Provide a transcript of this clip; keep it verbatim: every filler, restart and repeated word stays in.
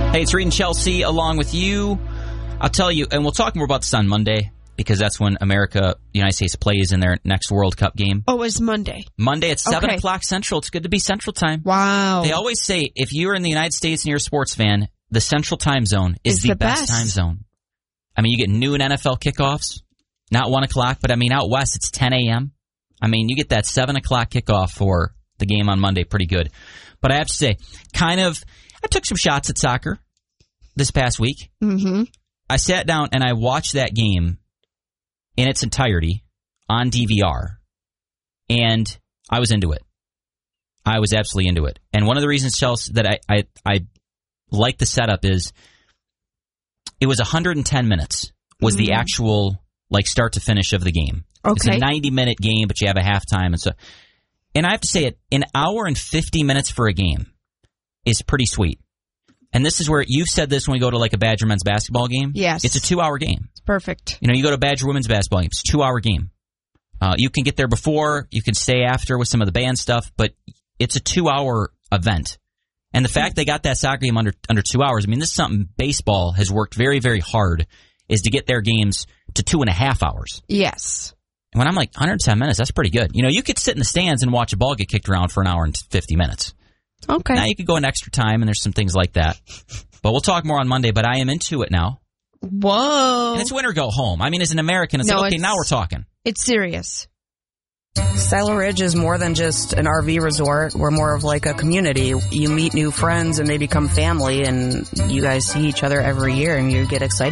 Hey, it's Reed and Chelsea along with you. I'll tell you, and we'll talk more about this on Monday because that's when America, the United States, plays in their next World Cup game. Oh, it's Monday. Monday at seven Okay. o'clock Central. It's good to be Central Time. Wow. They always say if you're in the United States and you're a sports fan, the Central Time Zone is It's the, the best, best. time zone. I mean, you get noon N F L kickoffs, not one o'clock, but I mean, out west it's ten a.m. I mean, you get that seven o'clock kickoff for the game on Monday pretty good. But I have to say, kind of, I took some shots at soccer this past week. Mm-hmm. I sat down and I watched that game in its entirety on D V R, and I was into it. I was absolutely into it. And one of the reasons, Chelsea, that I, I, I like the setup is it was one hundred ten minutes was mm-hmm. the actual like start to finish of the game. Okay. It's a ninety-minute game, but you have a halftime. And so, and I have to say it, an hour and fifty minutes for a game is pretty sweet. And this is where you've said this when we go to like a Badger men's basketball game. Yes. It's a two-hour game. Perfect. You know, you go to Badger women's basketball game. It's a two-hour game. Uh, you can get there before. You can stay after with some of the band stuff. But it's a two-hour event. And the fact they got that soccer game under under two hours, I mean, this is something baseball has worked very, very hard, is to get their games to two and a half hours. Yes. And when I'm like, one hundred ten minutes, that's pretty good. You know, you could sit in the stands and watch a ball get kicked around for an hour and fifty minutes. Okay. Now you could go an extra time, and there's some things like that. But we'll talk more on Monday, but I am into it now. Whoa. And it's win or go home. I mean, as an American, it's No, like, okay, it's- now we're talking. It's serious. Styler Ridge is more than just an R V resort. We're more of like a community. You meet new friends and they become family, and you guys see each other every year and you get excited